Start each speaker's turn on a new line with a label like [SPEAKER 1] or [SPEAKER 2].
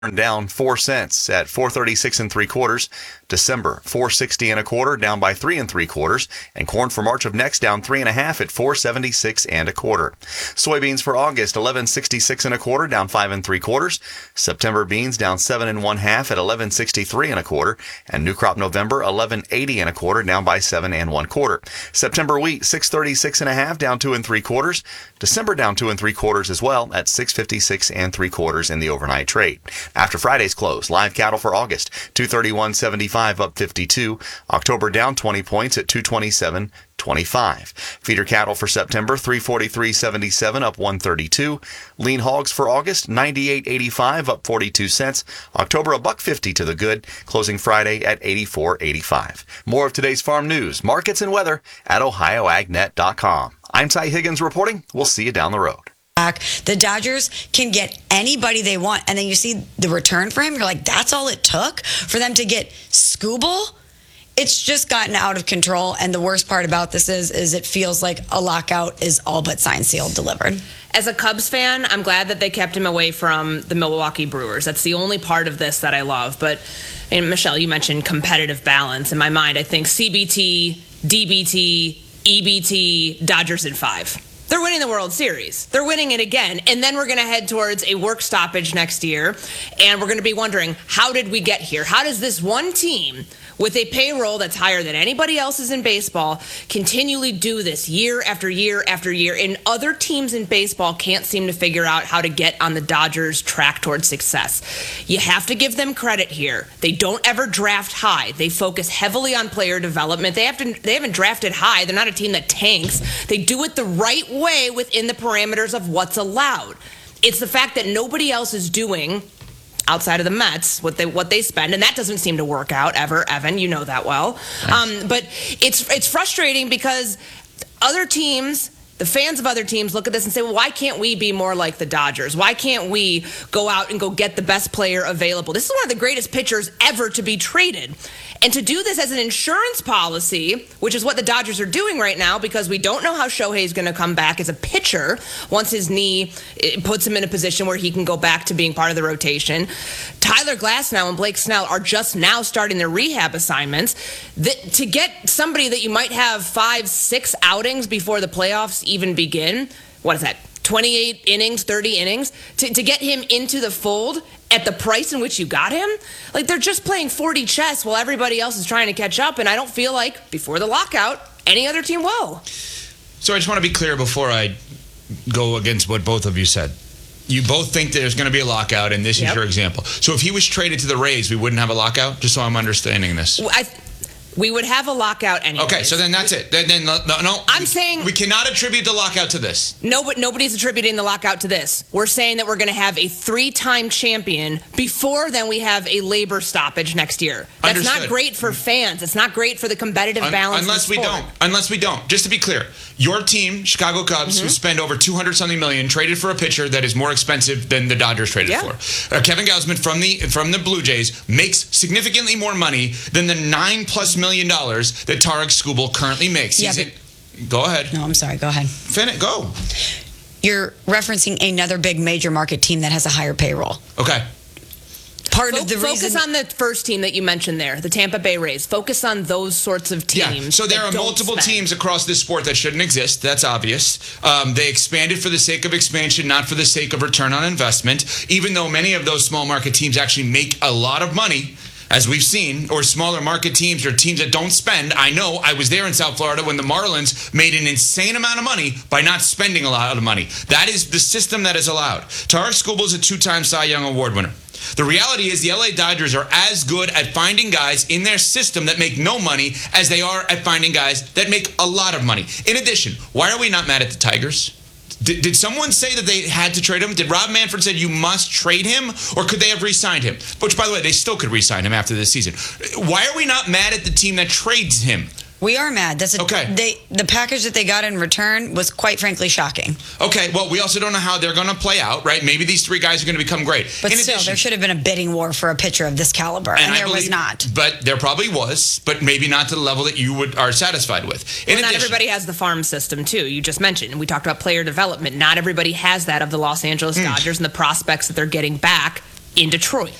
[SPEAKER 1] down 4 cents at 436 3/4. December 460 1/4, down by 3 3/4, and corn for March of next down 3 1/2 at 476 1/4. Soybeans for August 1166 1/4, down 5 3/4. September beans down 7 1/2 at 1163 1/4, and new crop November 1180 1/4, down by 7 1/4. September wheat 636 1/2, down 2 3/4. December down 2 3/4 as well at 656 3/4 in the overnight trade. After Friday's close, live cattle for August, 231.75 up 52. October down 20 points at 227.25. Feeder cattle for September, 343.77 up 132. Lean hogs for August, 98.85 up 42 cents. October $1.50 to the good, closing Friday at 84.85. More of today's farm news, markets, and weather at ohioagnet.com. I'm Ty Higgins reporting. We'll see you down the road.
[SPEAKER 2] The Dodgers can get anybody they want, and then you see the return for him. You're like, that's all it took for them to get Skubal? It's just gotten out of control, and the worst part about this is it feels like a lockout is all but signed, sealed, delivered.
[SPEAKER 3] As a Cubs fan, I'm glad that they kept him away from the Milwaukee Brewers. That's the only part of this that I love. But, and Michelle, you mentioned competitive balance. In my mind, I think CBT, DBT, EBT, Dodgers in 5. They're winning the World Series. They're winning it again. And then we're going to head towards a work stoppage next year. And we're going to be wondering, how did we get here? How does this one team with a payroll that's higher than anybody else's in baseball continually do this year after year after year? And other teams in baseball can't seem to figure out how to get on the Dodgers' track towards success. You have to give them credit here. They don't ever draft high. They focus heavily on player development. They haven't drafted high. They're not a team that tanks. They do it the right way within the parameters of what's allowed. It's the fact that nobody else is doing, outside of the Mets, what they spend, and that doesn't seem to work out ever, Evan. You know that well. But it's frustrating because other teams, the fans of other teams, look at this and say, well, why can't we be more like the Dodgers? Why can't we go out and go get the best player available? This is one of the greatest pitchers ever to be traded. And to do this as an insurance policy, which is what the Dodgers are doing right now, because we don't know how Shohei is going to come back as a pitcher once his knee puts him in a position where he can go back to being part of the rotation. Tyler Glasnow and Blake Snell are just now starting their rehab assignments. To get somebody that you might have 5-6 outings before the playoffs even begin, what is that, 28 innings, 30 innings, to get him into the fold at the price in which you got him, like they're just playing 40 chess while everybody else is trying to catch up, and I don't feel like, before the lockout, any other team will.
[SPEAKER 4] So I just want to be clear before I go against what both of you said. You both think there's going to be a lockout, and this is your example. So if he was traded to the Rays, we wouldn't have a lockout? Just so I'm understanding this.
[SPEAKER 3] We would have a lockout anyway.
[SPEAKER 4] Okay, so then that's it. Then no.
[SPEAKER 3] I'm saying
[SPEAKER 4] we cannot attribute the lockout to this.
[SPEAKER 3] No, but nobody's attributing the lockout to this. We're saying that we're going to have a 3-time champion. Before then, we have a labor stoppage next year. That's
[SPEAKER 4] Understood.
[SPEAKER 3] not great for fans. It's not great for the competitive balance.
[SPEAKER 4] Unless we don't. Just to be clear, your team, Chicago Cubs, who spend over $200-something million, traded for a pitcher that is more expensive than the Dodgers traded for. Kevin Gausman from the Blue Jays makes significantly more money than the $9+ million that Tarik Skubal currently makes. Go ahead.
[SPEAKER 2] No, I'm sorry. Go ahead.
[SPEAKER 4] Go.
[SPEAKER 2] You're referencing another big major market team that has a higher payroll.
[SPEAKER 4] Okay.
[SPEAKER 3] Focus on the first team that you mentioned there, the Tampa Bay Rays. Focus on those sorts of teams.
[SPEAKER 4] Yeah. So there are multiple teams across this sport that shouldn't exist. That's obvious. They expanded for the sake of expansion, not for the sake of return on investment, even though many of those small market teams actually make a lot of money, as we've seen, or smaller market teams or teams that don't spend. I know I was there in South Florida when the Marlins made an insane amount of money by not spending a lot of money. That is the system that is allowed. Tarik Skubal is a 2-time Cy Young Award winner. The reality is the LA Dodgers are as good at finding guys in their system that make no money as they are at finding guys that make a lot of money. In addition, why are we not mad at the Tigers? Did someone say that they had to trade him? Did Rob Manfred say you must trade him? Or could they have re-signed him? Which, by the way, they still could re-sign him after this season. Why are we not mad at the team that trades him?
[SPEAKER 2] We are mad. The package that they got in return was quite frankly shocking.
[SPEAKER 4] Okay, well, we also don't know how they're going to play out, right? Maybe these 3 guys are going to become great.
[SPEAKER 2] But still, there should have been a bidding war for a pitcher of this caliber, and there was not.
[SPEAKER 4] But there probably was, but maybe not to the level that you are satisfied with.
[SPEAKER 3] Not everybody has the farm system, too. You just mentioned, and we talked about player development. Not everybody has that of the Los Angeles Dodgers and the prospects that they're getting back. in Detroit.